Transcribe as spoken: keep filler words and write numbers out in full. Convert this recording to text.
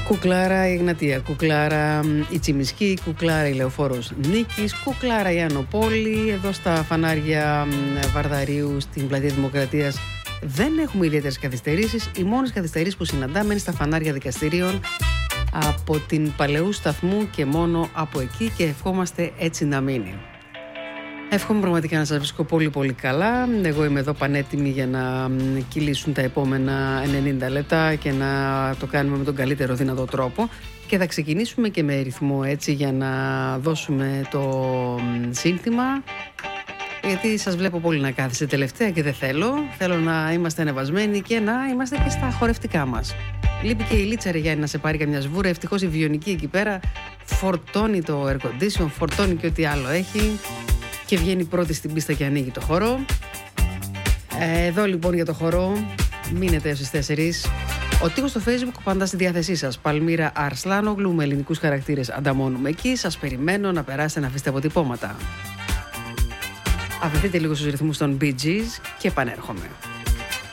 Κουκλάρα η Εγνατία, κουκλάρα η Τσιμισκή, κουκλάρα η Λεωφόρος Νίκης, κουκλάρα η Ανοπόλη. Εδώ στα φανάρια Βαρδαρίου στην Πλατεία Δημοκρατίας δεν έχουμε ιδιαίτερες καθυστερήσεις. Οι μόνες καθυστερήσεις που συναντάμε είναι στα φανάρια δικαστηρίων από την Παλαιού Σταθμού και μόνο από εκεί, και ευχόμαστε έτσι να μείνει. Εύχομαι πραγματικά να σας βρίσκω πολύ πολύ καλά. Εγώ είμαι εδώ πανέτοιμη για να κυλήσουν τα επόμενα ενενήντα λεπτά και να το κάνουμε με τον καλύτερο δυνατό τρόπο. Και θα ξεκινήσουμε και με ρυθμό, έτσι, για να δώσουμε το σύνθημα. Γιατί σας βλέπω πολύ να κάθεστε τελευταία και δεν θέλω. Θέλω να είμαστε ανεβασμένοι και να είμαστε και στα χορευτικά μας. Λείπει και η Λίτσα, ρε Γιάννη, να σε πάρει καμιά σβούρα. Ευτυχώς η Βιονική εκεί πέρα φορτώνει το air condition, φορτώνει και ό,τι άλλο έχει. Και βγαίνει πρώτη στην πίστα και ανοίγει το χορό. Ε, εδώ λοιπόν για το χορό, μείνετε έως τις τέσσερις. Ο τοίχος στο Facebook πάντα στη διάθεσή σας. Παλμύρα Αρσλάνογλου, με ελληνικούς χαρακτήρες ανταμώνουμε εκεί. Σας περιμένω να περάσετε να αφήσετε αποτυπώματα. Αφηθείτε λίγο στους ρυθμούς των Bee Gees και επανέρχομαι.